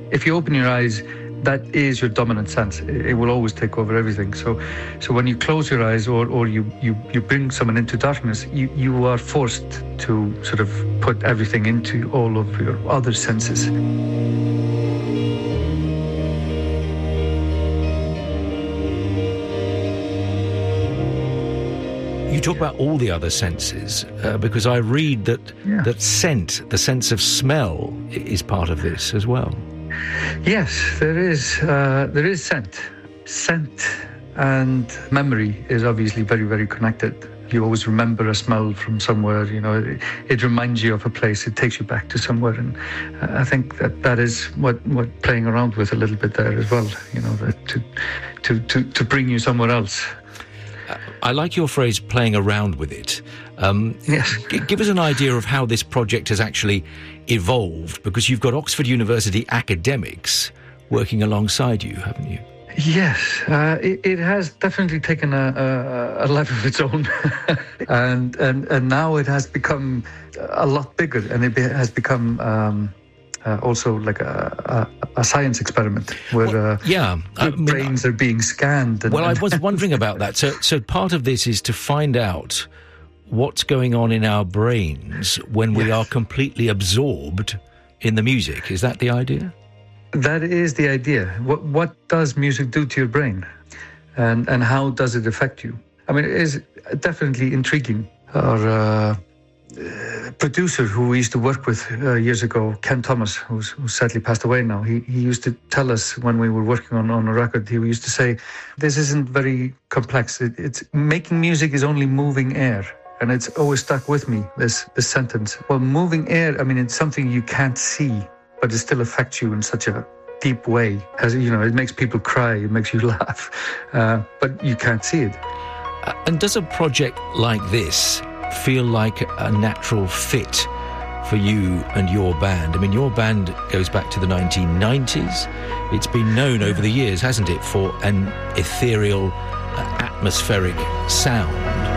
If you open your eyes, that is your dominant sense. It will always take over everything. So when you close your eyes or you bring someone into darkness, you are forced to sort of put everything into all of your other senses. You talk about all the other senses because I read that scent, the sense of smell, is part of this as well. Yes, there is scent. Scent and memory is obviously very, very connected. You always remember a smell from somewhere, it reminds you of a place, it takes you back to somewhere. And I think that is what playing around with a little bit there as well, to bring you somewhere else. I like your phrase, playing around with it. Yes. Give us an idea of how this project has actually evolved, because you've got Oxford University academics working alongside you, haven't you? Yes, it has definitely taken a life of its own, and now it has become a lot bigger, and it has become also like a science experiment where brains are being scanned. I was wondering about that. So part of this is to find out what's going on in our brains when we are completely absorbed in the music. Is that the idea? That is the idea. What does music do to your brain? And how does it affect you? I mean, it is definitely intriguing. Our producer who we used to work with years ago, Ken Thomas, who sadly passed away now, he used to tell us when we were working on a record, he used to say, this isn't very complex. It's making music is only moving air. And it's always stuck with me, this sentence. Well, moving air, I mean, it's something you can't see, but it still affects you in such a deep way. As you know, it makes people cry, it makes you laugh, but you can't see it. And does a project like this feel like a natural fit for you and your band? I mean, your band goes back to the 1990s. It's been known over the years, hasn't it, for an ethereal, atmospheric sound.